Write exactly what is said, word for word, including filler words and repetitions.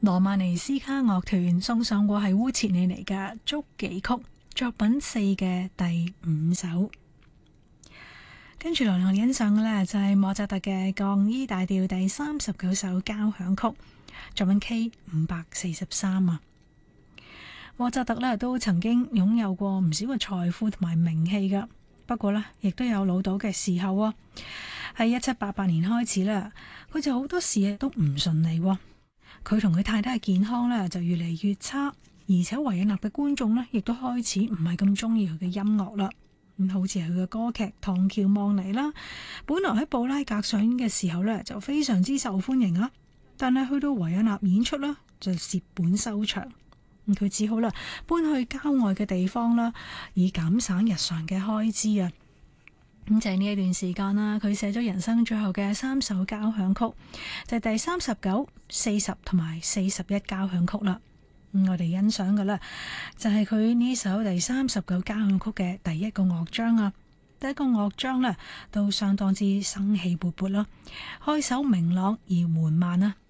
羅曼尼斯卡樂團送上過係烏切里尼嘅足幾曲作品四嘅第五首。跟住來同欣賞嘅呢，就係莫扎特嘅降 E 大調第三十九首交響曲作品 K 五百四十三啊。莫扎特呢都曾經擁有過唔少嘅財富同埋名氣噶，不過呢亦都有老倒嘅時候啊。喺一七八八年開始呢，佢就好多事都唔順利。佢同佢太太嘅健康咧就越嚟越差，而且維也納嘅觀眾咧亦都開始唔係咁中意佢嘅音樂啦。咁好似係佢嘅歌劇《唐喬望尼》啦，本來喺布拉格上演嘅時候咧就非常之受歡迎啊，但係去到維也納演出啦就蝕本收場。咁佢只好啦搬去郊外嘅地方啦，以減省日常嘅開支啊。咁就係呢一段時間啦，佢寫咗人生最後嘅三首交響曲，就係第三十九、四十同埋四十一交響曲啦。咁我哋欣賞嘅咧，就係佢呢首第三十九交響曲嘅第一個樂章啊。第一個樂章咧都相當之生氣勃勃啦，開首明朗而緩慢啊。